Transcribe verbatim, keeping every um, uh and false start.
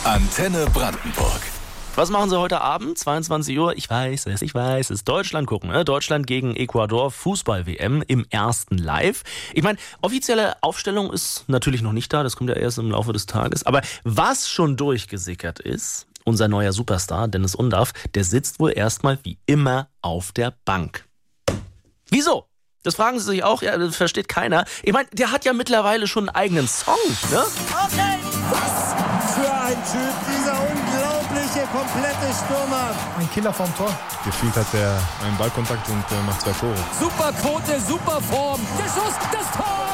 Antenne Brandenburg. Was machen Sie heute Abend? zweiundzwanzig Uhr. Ich weiß es, ich weiß es. Deutschland gucken. Ne? Deutschland gegen Ecuador, Fußball-W M im ersten Live. Ich meine, offizielle Aufstellung ist natürlich noch nicht da. Das kommt ja erst im Laufe des Tages. Aber was schon durchgesickert ist, unser neuer Superstar, Dennis Undaff, der sitzt wohl erstmal wie immer auf der Bank. Wieso? Das fragen Sie sich auch. Ja, das versteht keiner. Ich meine, der hat ja mittlerweile schon einen eigenen Song, ne? Okay. Was für ein Typ, dieser unglaubliche, komplette Stürmer. Ein Killer vom Tor. Gefühlt hat er einen Ballkontakt und äh, macht zwei Tore. Super Quote, super Form. Der Schuss, das Tor.